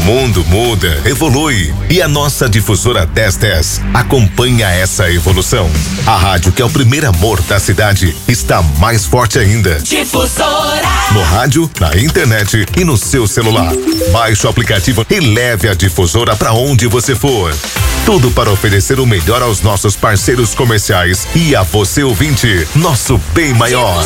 mundo muda, evolui e a nossa difusora 1010 acompanha essa evolução. A rádio que é o primeiro amor da cidade está mais forte ainda. Difusora. No rádio, na internet e no seu celular. Baixe o aplicativo e leve a difusora para onde você for. Tudo para oferecer o melhor aos nossos parceiros comerciais e a você ouvinte, nosso bem maior.